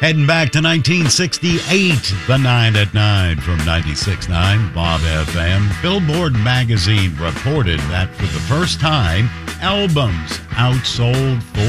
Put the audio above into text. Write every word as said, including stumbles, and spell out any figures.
Heading back to nineteen sixty-eight, the nine at nine from ninety-six point nine Bob F M. Billboard magazine reported that for the first time, albums outsold